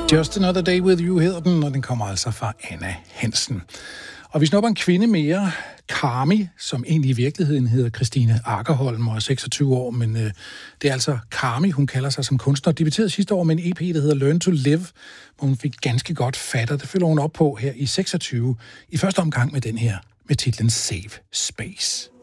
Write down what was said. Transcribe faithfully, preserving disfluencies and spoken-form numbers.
Just Another Day With You hedder den, og den kommer altså fra Anna Hansen. Og vi snupper en kvinde mere, Carmi, som egentlig i virkeligheden hedder Christine Akerholm og er seksogtyve år, men øh, det er altså Carmi, hun kalder sig som kunstner. Debuterede sidste år med en E P, der hedder Learn to Live, hvor hun fik ganske godt fat, og det følger hun op på her i seksogtyve, i første omgang med den her, med titlen Save Space.